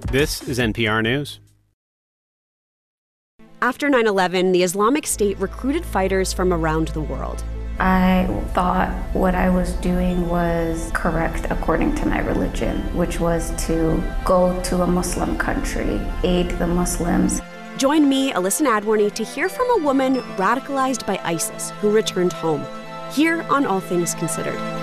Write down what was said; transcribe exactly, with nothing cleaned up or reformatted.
This is N P R News. After nine eleven, the Islamic State recruited fighters from around the world. I thought what I was doing was correct according to my religion, which was to go to a Muslim country, aid the Muslims. Join me, Alyssa Nadworny, to hear from a woman radicalized by ISIS who returned home, here on All Things Considered.